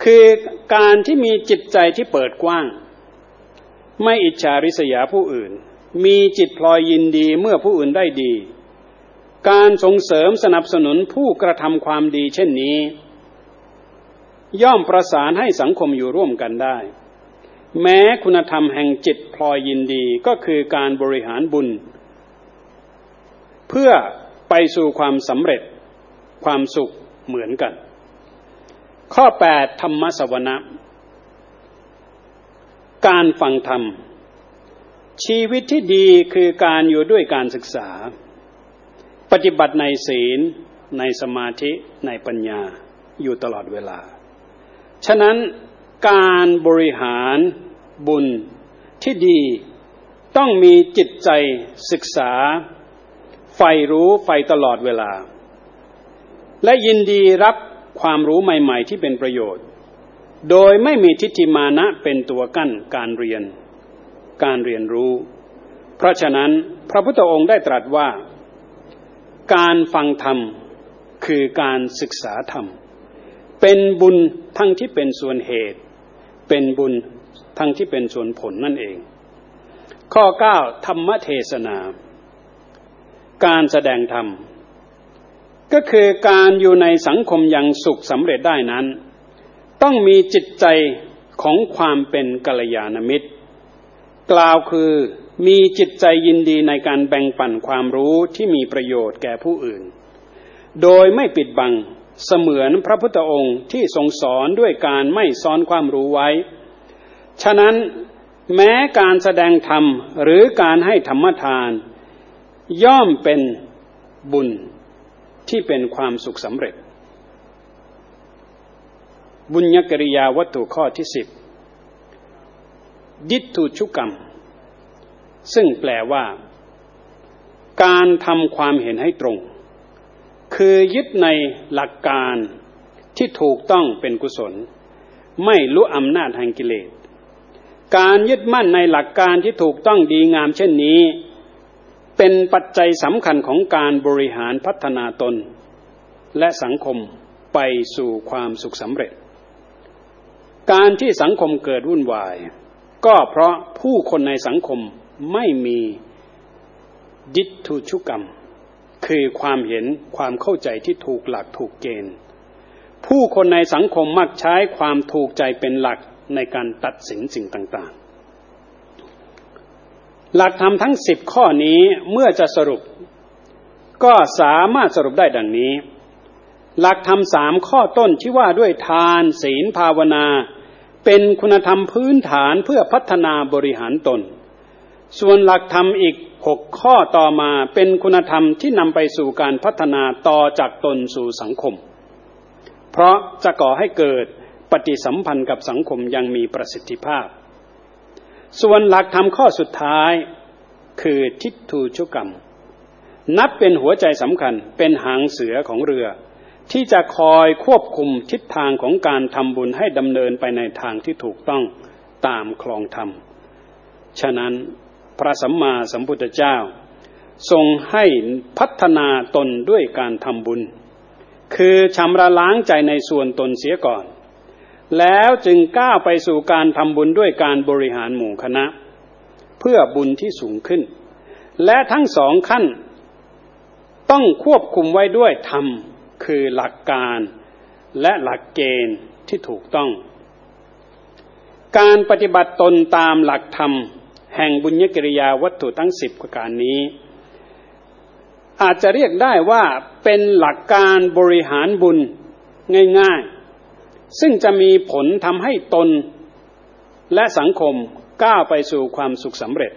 คือการที่มีจิตใจที่เปิดกว้างไม่อิจฉาริษยาผู้อื่นมีจิตพลอยยินดีเมื่อผู้อื่นได้ดีการส่งเสริมสนับสนุนผู้กระทำความดีเช่นนี้ย่อมประสานให้สังคมอยู่ร่วมกันได้แม้คุณธรรมแห่งจิตพลอยยินดีก็คือการบริหารบุญเพื่อไปสู่ความสำเร็จความสุขเหมือนกันข้อ8ธรรมสวนะการฟังธรรมชีวิตที่ดีคือการอยู่ด้วยการศึกษาปฏิบัติในศีลในสมาธิในปัญญาอยู่ตลอดเวลาฉะนั้นการบริหารบุญที่ดีต้องมีจิตใจศึกษาใฝ่รู้ใฝ่ตลอดเวลาและยินดีรับความรู้ใหม่ๆที่เป็นประโยชน์โดยไม่มีทิฏฐิมานะเป็นตัวกั้นการเรียนรู้เพราะฉะนั้นพระพุทธองค์ได้ตรัสว่าการฟังธรรมคือการศึกษาธรรมเป็นบุญทั้งที่เป็นส่วนเหตุเป็นบุญทั้งที่เป็นส่วนผลนั่นเองข้อ9ธรรมเทศนาการแสดงธรรมก็คือการอยู่ในสังคมอย่างสุขสำเร็จได้นั้นต้องมีจิตใจของความเป็นกัลยาณมิตรกล่าวคือมีจิตใจยินดีในการแบ่งปันความรู้ที่มีประโยชน์แก่ผู้อื่นโดยไม่ปิดบังเสมือนพระพุทธองค์ที่ทรงสอนด้วยการไม่ซ่อนความรู้ไว้ฉะนั้นแม้การแสดงธรรมหรือการให้ธรรมทานย่อมเป็นบุญที่เป็นความสุขสำเร็จบุญญกิริยาวัตถุข้อที่10ดิฏฐุชุกรรมซึ่งแปลว่าการทำความเห็นให้ตรงคือยึดในหลักการที่ถูกต้องเป็นกุศลไม่ลุอำนาจแห่งกิเลสการยึดมั่นในหลักการที่ถูกต้องดีงามเช่นนี้เป็นปัจจัยสำคัญของการบริหารพัฒนาตนและสังคมไปสู่ความสุขสำเร็จการที่สังคมเกิดวุ่นวายก็เพราะผู้คนในสังคมไม่มีดิฏฐุชุกรรมคือความเห็นความเข้าใจที่ถูกหลักถูกเกณฑ์ผู้คนในสังคมมักใช้ความถูกใจเป็นหลักในการตัดสินสิ่งต่างๆหลักธรรมทั้ง10ข้อนี้เมื่อจะสรุปก็สามารถสรุปได้ดังนี้หลักธรรม3ข้อต้นที่ว่าด้วยทานศีลภาวนาเป็นคุณธรรมพื้นฐานเพื่อพัฒนาบริหารตนส่วนหลักธรรมอีก6ข้อต่อมาเป็นคุณธรรมที่นำไปสู่การพัฒนาต่อจากตนสู่สังคมเพราะจะก่อให้เกิดปฏิสัมพันธ์กับสังคมอย่างมีประสิทธิภาพส่วนหลักธรรมข้อสุดท้ายคือทิฏฐุชุกรรมนับเป็นหัวใจสำคัญเป็นหางเสือของเรือที่จะคอยควบคุมทิศทางของการทำบุญให้ดำเนินไปในทางที่ถูกต้องตามคลองธรรมฉะนั้นพระสัมมาสัมพุทธเจ้าทรงให้พัฒนาตนด้วยการทำบุญคือชำระล้างใจในส่วนตนเสียก่อนแล้วจึงก้าวไปสู่การทำบุญด้วยการบริหารหมู่คณะเพื่อบุญที่สูงขึ้นและทั้งสองขั้นต้องควบคุมไว้ด้วยธรรมคือหลักการและหลักเกณฑ์ที่ถูกต้องการปฏิบัติตนตามหลักธรรมแห่งบุญญกิริยาวัตถุทั้ง10ประการนี้อาจจะเรียกได้ว่าเป็นหลักการบริหารบุญง่ายๆซึ่งจะมีผลทำให้ตนและสังคมก้าวไปสู่ความสุขสำเร็จ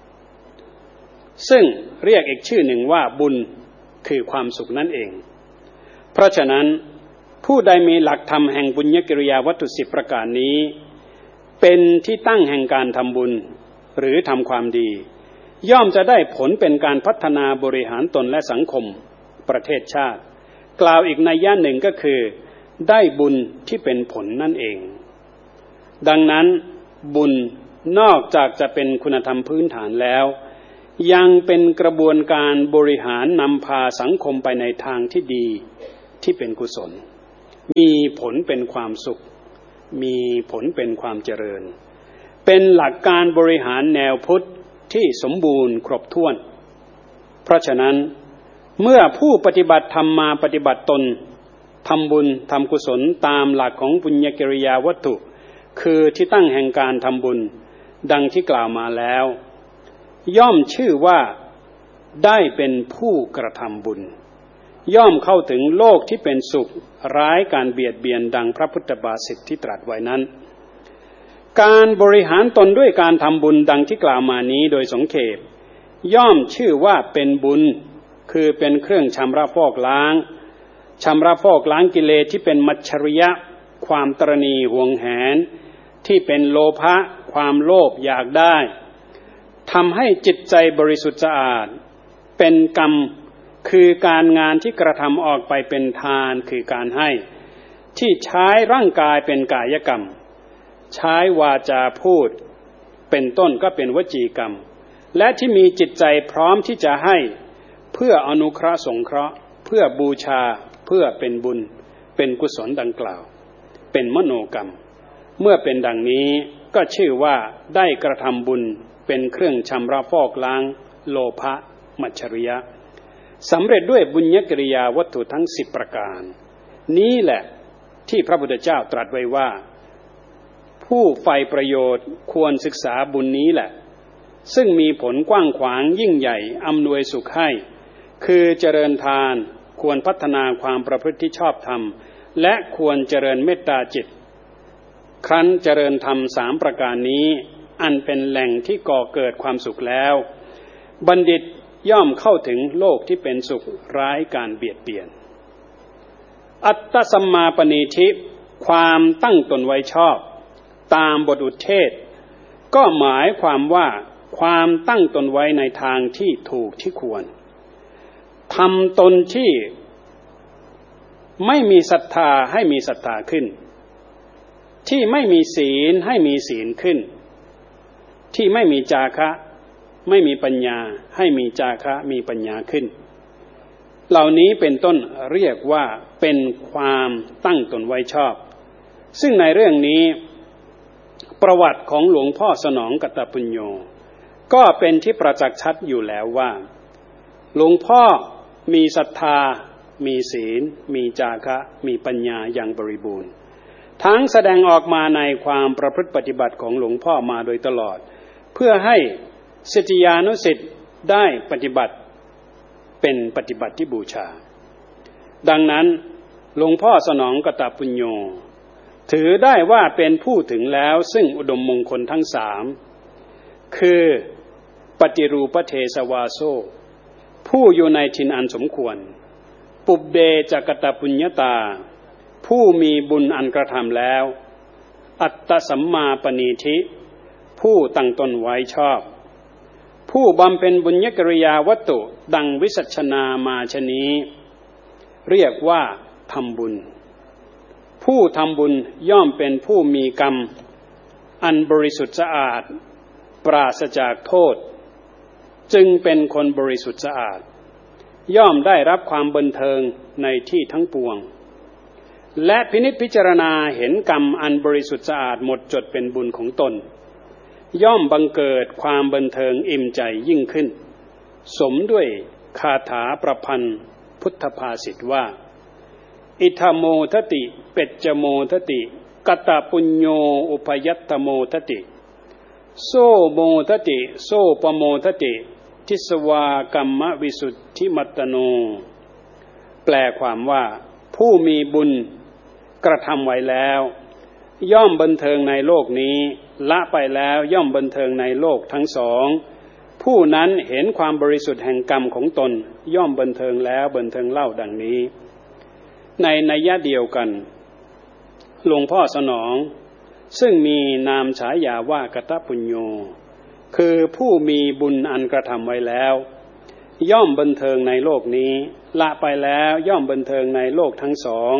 ซึ่งเรียกอีกชื่อหนึ่งว่าบุญคือความสุขนั่นเองเพราะฉะนั้นผู้ใดมีหลักธรรมแห่งบุญญกิริยาวัตถุ10ประการนี้เป็นที่ตั้งแห่งการทำบุญหรือทำความดีย่อมจะได้ผลเป็นการพัฒนาบริหารตนและสังคมประเทศชาติกล่าวอีกนัยยะหนึ่งก็คือได้บุญที่เป็นผลนั่นเองดังนั้นบุญนอกจากจะเป็นคุณธรรมพื้นฐานแล้วยังเป็นกระบวนการบริหารนำพาสังคมไปในทางที่ดีที่เป็นกุศลมีผลเป็นความสุขมีผลเป็นความเจริญเป็นหลักการบริหารแนวพุทธที่สมบูรณ์ครบถ้วนเพราะฉะนั้นเมื่อผู้ปฏิบัติธรรมมาปฏิบัติตนทำบุญทำกุศลตามหลักของบุญญกิริยาวัตถุคือที่ตั้งแห่งการทำบุญดังที่กล่าวมาแล้วย่อมชื่อว่าได้เป็นผู้กระทำบุญย่อมเข้าถึงโลกที่เป็นสุขไร้การเบียดเบียนดังพระพุทธภาษิตที่ตรัสไว้นั้นการบริหารตนด้วยการทำบุญดังที่กล่าวมานี้โดยสังเขปย่อมชื่อว่าเป็นบุญคือเป็นเครื่องชำระฟอกล้างกิเลสที่เป็นมัจฉริยะความตระหนี่หวงแหนที่เป็นโลภะความโลภอยากได้ทำให้จิตใจบริสุทธิ์สะอาดเป็นกรรมคือการงานที่กระทำออกไปเป็นทานคือการให้ที่ใช้ร่างกายเป็นกายกรรมใช้วาจาพูดเป็นต้นก็เป็นวจีกรรมและที่มีจิตใจพร้อมที่จะให้เพื่ออนุเคราะห์สงเคราะห์เพื่อบูชาเพื่อเป็นบุญเป็นกุศลดังกล่าวเป็นมโนกรรมเมื่อเป็นดังนี้ก็ชื่อว่าได้กระทำบุญเป็นเครื่องชำระฟอกล้างโลภะมัจฉริยะสำเร็จด้วยบุญญกิริยาวัตถุทั้ง10ประการนี้แหละที่พระพุทธเจ้าตรัสไว้ว่าผู้ใฝ่ประโยชน์ควรศึกษาบุญนี้แหละซึ่งมีผลกว้างขวางยิ่งใหญ่อำนวยสุขให้คือเจริญทานควรพัฒนาความประพฤติที่ชอบธรรมและควรเจริญเมตตาจิตครั้นเจริญธรรม3ประการนี้อันเป็นแหล่งที่ก่อเกิดความสุขแล้วบัณฑิตย่อมเข้าถึงโลกที่เป็นสุขไร้การเบียดเบียนอัตตสัมมาปณิธิความตั้งตนไว้ชอบตามบทอุเทศก็หมายความว่าความตั้งตนไว้ในทางที่ถูกที่ควรทำตนที่ไม่มีศรัทธาให้มีศรัทธาขึ้นที่ไม่มีศีลให้มีศีลขึ้นที่ไม่มีจาคะไม่มีปัญญาให้มีจาคะมีปัญญาขึ้นเหล่านี้เป็นต้นเรียกว่าเป็นความตั้งตนไว้ชอบซึ่งในเรื่องนี้ประวัติของหลวงพ่อสนองกตปุญโญก็เป็นที่ประจักษ์ชัดอยู่แล้วว่าหลวงพ่อมีศรัทธามีศีลมีจาคะมีปัญญาอย่างบริบูรณ์ทั้งแสดงออกมาในความประพฤติปฏิบัติของหลวงพ่อมาโดยตลอดเพื่อให้ศิษยานุศิษย์ได้ปฏิบัติเป็นปฏิบัติที่บูชาดังนั้นหลวงพ่อสนองกตปุญโญถือได้ว่าเป็นผู้ถึงแล้วซึ่งอุดมมงคลทั้ง3คือปฏิรูปเทสวาโซผู้อยู่ในถิ่นอันสมควรปุบเบจักตปุญญตาผู้มีบุญอันกระทำแล้วอัตตสัมมาปณิธิผู้ตั้งตนไว้ชอบผู้บำเพ็ญบุญญกิริยาวัตถุดังวิสัชนามาชนี้เรียกว่าทำบุญผู้ทำบุญย่อมเป็นผู้มีกรรมอันบริสุทธิ์สะอาดปราศจากโทษจึงเป็นคนบริสุทธิ์สะอาดย่อมได้รับความบันเทิงในที่ทั้งปวงและพินิจพิจารณาเห็นกรรมอันบริสุทธิ์สะอาดหมดจดเป็นบุญของตนย่อมบังเกิดความบันเทิงอิ่มใจยิ่งขึ้นสมด้วยคาถาประพันธ์พุทธภาษิตว่าอิทโมทติเป็จจโมทติกตปุญโญอุปยัตตโมทติโสโมทติโสปโมทติทิสวากัมมวิสุทธิมัตตโนแปลความว่าผู้มีบุญกระทำไว้แล้วย่อมบันเทิงในโลกนี้ละไปแล้วย่อมบันเทิงในโลกทั้งสองผู้นั้นเห็นความบริสุทธิ์แห่งกรรมของตนย่อมบันเทิงแล้วบันเทิงเล่าดังนี้ในนัยยะเดียวกันหลวงพ่อสนองซึ่งมีนามฉายาว่ากตปุญโญคือผู้มีบุญอันกระทำไว้แล้วย่อมบันเทิงในโลกนี้ละไปแล้วย่อมบันเทิงในโลกทั้งสอง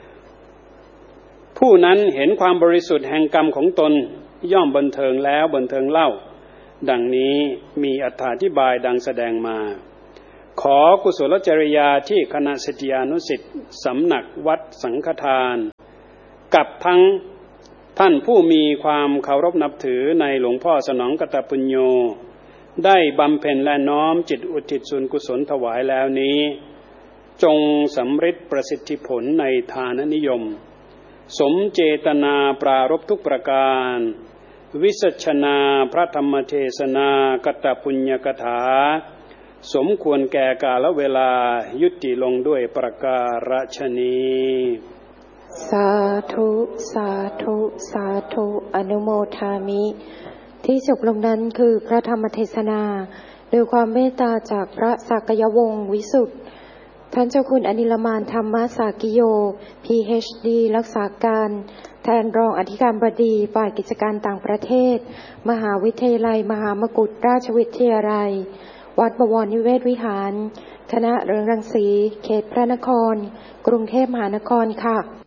ผู้นั้นเห็นความบริสุทธิ์แห่งกรรมของตนย่อมบันเทิงแล้วบันเทิงเล่าดังนี้มีอธิบายดังแสดงมาขอกุศลจริยาที่คณะศิษยานุศิษย์สำนักวัดสังฆทานกับทั้งท่านผู้มีความเคารพนับถือในหลวงพ่อสนองกตปุญโญได้บำเพ็ญและน้อมจิตอุทิศส่วนกุศลถวายแล้วนี้จงสำฤทธิ์ประสิทธิผลในทานนิยมสมเจตนาปรารภทุกประการวิสัชนาพระธรรมเทศนากตปุญญกถาสมควรแก่กาลเวลายุติลงด้วยประการฉนี้สาธุสาธุสาธุอนุโมทามิที่จบลงนั้นคือพระธรรมเทศนาโดยความเมตตาจากพระสักยวงศ์วิสุทธิ์ท่านเจ้าคุณอนิลมานธรรมสากิโย PhD รักษาการแทนรองอธิการบดีฝ่ายกิจการต่างประเทศมหาวิทยาลัยมหามกุฏราชวิทยาลัยวัดบวรนิเวศวิหารคณะเรืองรังสีเขตพระนครกรุงเทพมหานครค่ะ